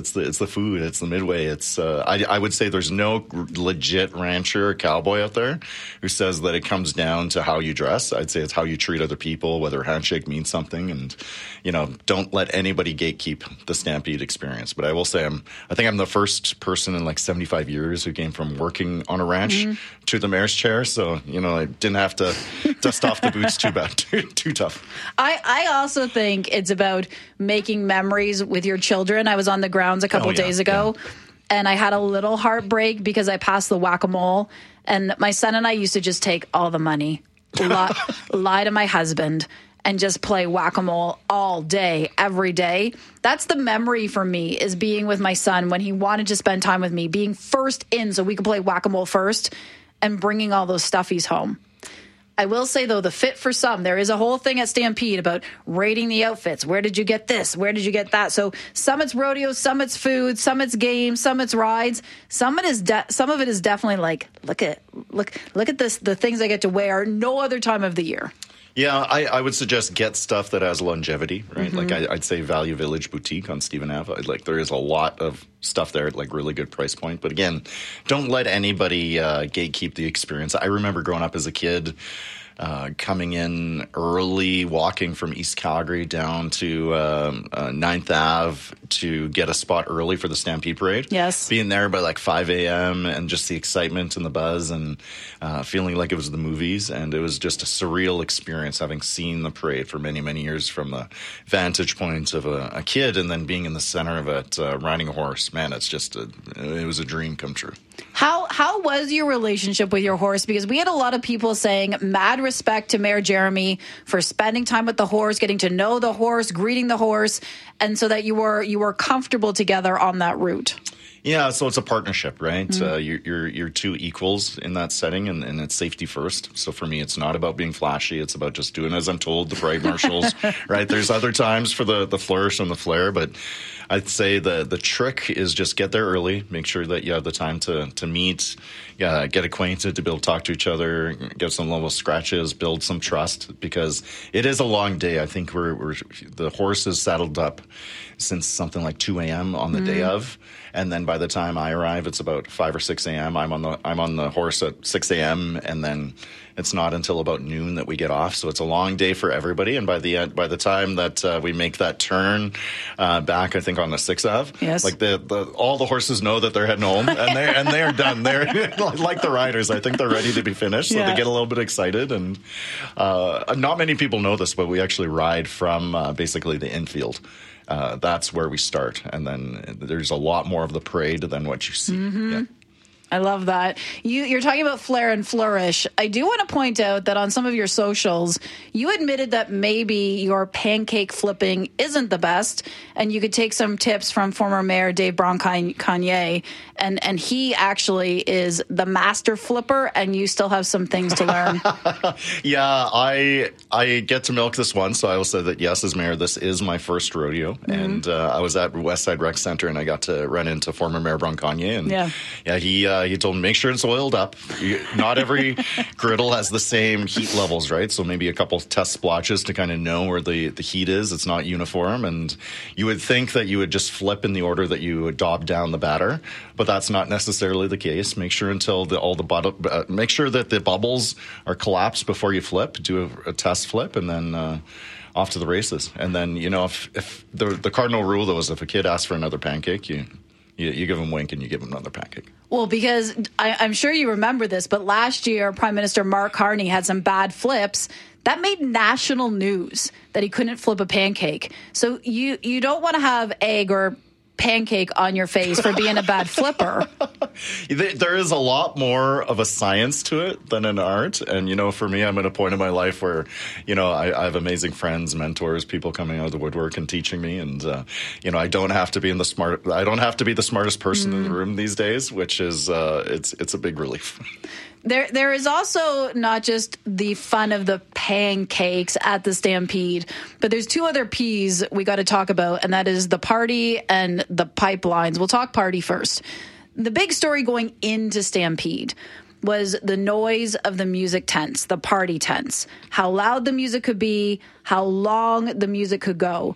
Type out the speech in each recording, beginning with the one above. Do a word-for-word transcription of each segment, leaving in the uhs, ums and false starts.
It's the it's the food. It's the Midway. It's uh, I, I would say there's no legit rancher or cowboy out there who says that it comes down to how you dress. I'd say it's how you treat other people, whether a handshake means something, and you know, don't let anybody gatekeep the Stampede experience. But I will say, I'm I think I'm the first person in like seventy-five years who came from working on a ranch mm-hmm. to the mayor's chair. So you know, I didn't have to dust off the boots too bad, too, too tough. I I also think it's about making memories with your children. I was on the grounds a couple oh, yeah, days ago, yeah. and I had a little heartbreak because I passed the whack-a-mole, and my son and I used to just take all the money, lie, lie to my husband, and just play whack-a-mole all day, every day. That's the memory for me, is being with my son when he wanted to spend time with me, being first in so we could play whack-a-mole first, and bringing all those stuffies home. I will say, though, the fit for some, there is a whole thing at Stampede about rating the outfits. Where did you get this? Where did you get that? So some it's rodeo, some it's food, some it's games, some it's rides. Some it is de- some of it is definitely like, look at look look at this, the things I get to wear no other time of the year. Yeah, I, I would suggest get stuff that has longevity, right? Mm-hmm. Like I, I'd say Value Village Boutique on Stephen Ave. Like there is a lot of stuff there at like really good price point. But again, don't let anybody uh, gatekeep the experience. I remember growing up as a kid, uh, coming in early, walking from East Calgary down to um, uh, ninth Ave to get a spot early for the Stampede Parade. Yes. Being there by like five a.m. and just the excitement and the buzz and uh, feeling like it was the movies. And it was just a surreal experience having seen the parade for many, many years from the vantage point of a, a kid, and then being in the center of it, uh, riding a horse. Man, it's just a, it was a dream come true. How how was your relationship with your horse? Because we had a lot of people saying mad respect to Mayor Jeremy for spending time with the horse, getting to know the horse, greeting the horse, and so that you were you were comfortable together on that route. Yeah, so it's a partnership, right? Mm-hmm. Uh, you're, you're you're two equals in that setting, and, and it's safety first. So for me, it's not about being flashy. It's about just doing as I'm told, the parade marshals, right? There's other times for the, the flourish and the flair, but I'd say the the trick is just get there early, make sure that you have the time to, to meet, yeah, get acquainted, to be able to talk to each other, get some level of scratches, build some trust, because it is a long day. I think we're, we're the horse is saddled up since something like two a.m. on the mm. day of. And then by the time I arrive, it's about five or six a.m. I'm on the I'm on the horse at six a.m. and then it's not until about noon that we get off. So it's a long day for everybody. And by the end, by the time that uh, we make that turn uh, back, I think on the sixth Ave, yes. like the, the all the horses know that they're heading home, and they and they are done. They're like the riders. I think they're ready to be finished. So yeah. they get a little bit excited. And uh, not many people know this, but we actually ride from uh, basically the infield. Uh, that's where we start. And then there's a lot more of the parade than what you see. Mm-hmm. Yeah. I love that. You, you're talking about flair and flourish. I do want to point out that on some of your socials, you admitted that maybe your pancake flipping isn't the best, and you could take some tips from former Mayor Dave Braun-Kanye, and, and he actually is the master flipper, and you still have some things to learn. Yeah, I I get to milk this one, so I will say that, yes, as mayor, this is my first rodeo, mm-hmm. and uh, I was at Westside Rec Center, and I got to run into former Mayor Braun-Kanye, and yeah, yeah he... Uh, Uh, he told me, make sure it's oiled up. You, not every griddle has the same heat levels, right? So maybe a couple test splotches to kind of know where the, the heat is. It's not uniform. And you would think that you would just flip in the order that you would daub down the batter, but that's not necessarily the case. Make sure until the, all the bottom, uh, make sure that the bubbles are collapsed before you flip. Do a, a test flip, and then uh, off to the races. And then, you know, if, if the, the cardinal rule, though, is if a kid asks for another pancake, you... You, you give them wink and you give them another pancake. Well, because I, I'm sure you remember this, but last year, Prime Minister Mark Carney had some bad flips. That made national news that he couldn't flip a pancake. So you, you don't want to have egg or pancake on your face for being a bad flipper. There is a lot more of a science to it than an art. And, you know, for me, I'm at a point in my life where, you know, I, I have amazing friends, mentors, people coming out of the woodwork and teaching me. And, uh, you know, I don't have to be in the smart, I don't have to be the smartest person mm. in the room these days, which is, uh, it's, it's a big relief. There, there is also not just the fun of the pancakes at the Stampede, but there's two other P's we got to talk about, and that is the party and the pipelines. We'll talk party first. The big story going into Stampede was the noise of the music tents, the party tents, how loud the music could be, how long the music could go.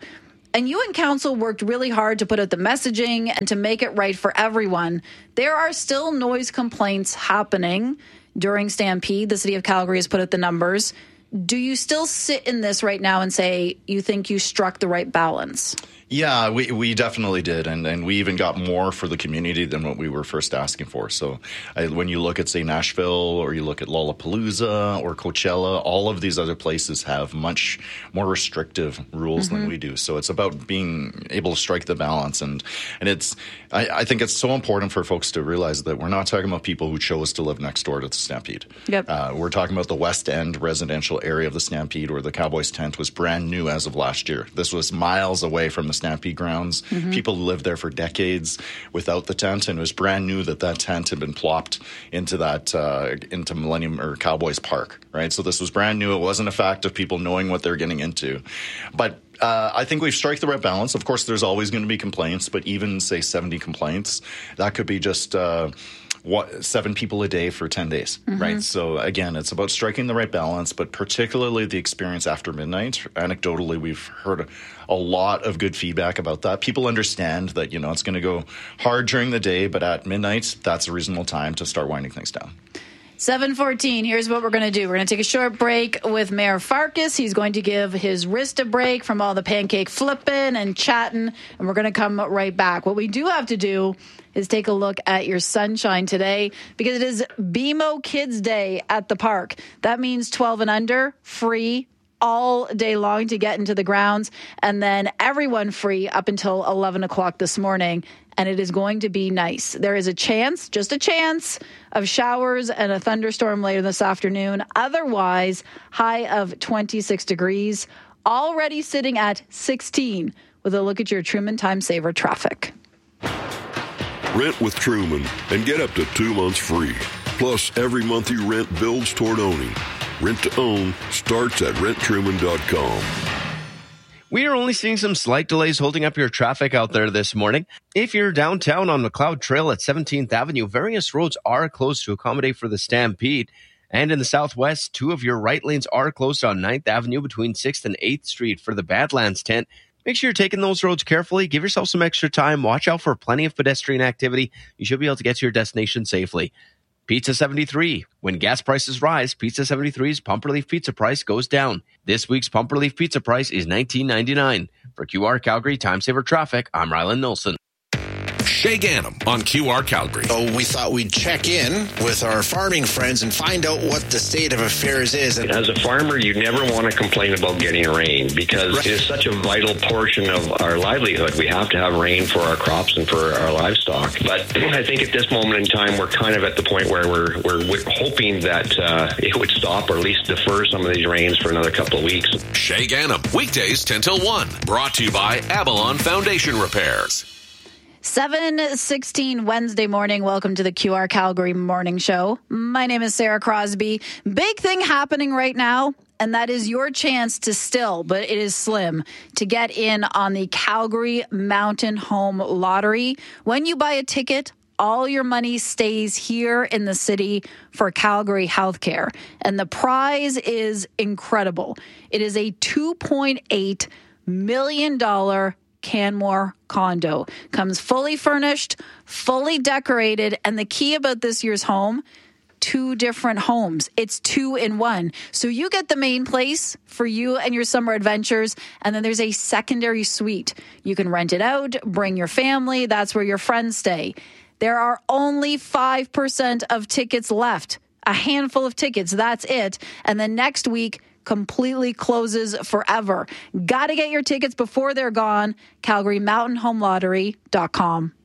and you and council worked really hard to put out the messaging and to make it right for everyone, there are still noise complaints happening during Stampede. The city of Calgary has put out the numbers. Do you still sit in this right now and say you think you struck the right balance? Yeah, we, we definitely did. And, and we even got more for the community than what we were first asking for. So I, when you look at, say, Nashville, or you look at Lollapalooza or Coachella, all of these other places have much more restrictive rules mm-hmm. than we do. So it's about being able to strike the balance. And, and it's I, I think it's so important for folks to realize that we're not talking about people who chose to live next door to the Stampede. Yep. Uh, we're talking about the West End residential area of the Stampede, where the Cowboys tent was brand new as of last year. This was miles away from the Stampede grounds. Mm-hmm. People lived there for decades without the tent, and it was brand new that that tent had been plopped into that uh, into Millennium or Cowboys Park, right? So this was brand new. It wasn't a fact of people knowing what they're getting into. But Uh, I think we've struck the right balance. Of course, there's always going to be complaints, but even, say, seventy complaints, that could be just uh, what, seven people a day for ten days, mm-hmm. right? So, again, it's about striking the right balance, but particularly the experience after midnight. Anecdotally, we've heard a lot of good feedback about that. People understand that, you know, it's going to go hard during the day, but at midnight, that's a reasonable time to start winding things down. seven fourteen, here's what we're going to do. We're going to take a short break with Mayor Farkas. He's going to give his wrist a break from all the pancake flipping and chatting, and we're going to come right back. What we do have to do is take a look at your sunshine today, because it is B M O Kids Day at the park. That means twelve and under, free all day long to get into the grounds, and then everyone free up until eleven o'clock this morning. And it is going to be nice. There is a chance, just a chance, of showers and a thunderstorm later this afternoon. Otherwise, high of twenty-six degrees, already sitting at sixteen with a look at your Truman Time Saver traffic. Rent with Truman and get up to two months free. Plus, every month you rent builds toward owning. Rent to own starts at rent truman dot com. We are only seeing some slight delays holding up your traffic out there this morning. If you're downtown on McLeod Trail at seventeenth Avenue, various roads are closed to accommodate for the Stampede. And in the southwest, two of your right lanes are closed on ninth Avenue between sixth and eighth Street for the Badlands tent. Make sure you're taking those roads carefully. Give yourself some extra time. Watch out for plenty of pedestrian activity. You should be able to get to your destination safely. Pizza seventy-three. When gas prices rise, Pizza seventy-three's Pumperleaf Pizza price goes down. This week's Pumperleaf Pizza price is nineteen ninety-nine. For Q R Calgary Time Saver Traffic, I'm Rylan Nilsson. Shay Gannam on Q R Calgary. So we thought we'd check in with our farming friends and find out what the state of affairs is. As a farmer, you never want to complain about getting rain, because right. it is such a vital portion of our livelihood. We have to have rain for our crops and for our livestock. But I think at this moment in time, we're kind of at the point where we're we're, we're hoping that uh, it would stop, or at least defer some of these rains for another couple of weeks. Shay Gannam, weekdays ten till one. Brought to you by Avalon Foundation Repairs. seven sixteen Wednesday morning. Welcome to the Q R Calgary Morning Show. My name is Sarah Crosby. Big thing happening right now, and that is your chance to still, but it is slim, to get in on the Calgary Mountain Home Lottery. When you buy a ticket, all your money stays here in the city for Calgary Healthcare. And the prize is incredible. It is a two point eight million dollars Canmore condo. Comes fully furnished, fully decorated, and the key about this year's home, two different homes. It's two in one. So you get the main place for you and your summer adventures, and then there's a secondary suite. You can rent it out, bring your family. That's where your friends stay. There are only five percent of tickets left. A handful of tickets, that's it. And then next week, completely closes forever. Got to get your tickets before they're gone. Calgary Mountain Home Lottery dot com.